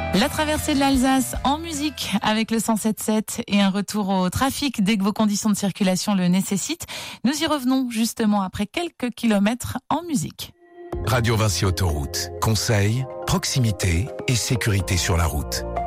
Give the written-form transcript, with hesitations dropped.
La traversée de l'Alsace en musique avec le 107.7 et un retour au trafic dès que vos conditions de circulation le nécessitent. Nous y revenons justement après quelques kilomètres en musique. Radio Vinci Autoroute. Conseils, proximité et sécurité sur la route.